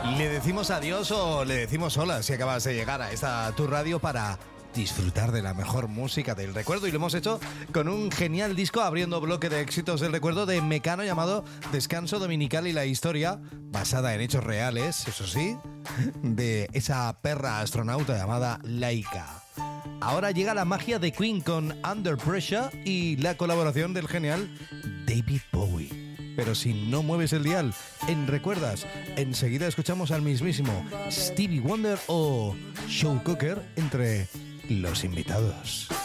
¿Le decimos adiós o le decimos hola si acabas de llegar a esta tu radio para disfrutar de la mejor música del recuerdo? Y lo hemos hecho con un genial disco abriendo bloque de éxitos del recuerdo de Mecano llamado Descanso Dominical y la historia, basada en hechos reales, eso sí, de esa perra astronauta llamada Laika. Ahora llega la magia de Queen con Under Pressure y la colaboración del genial David Bowie. Pero si no mueves el dial en Recuerdas, enseguida escuchamos al mismísimo Stevie Wonder o Joe Cocker entre los invitados.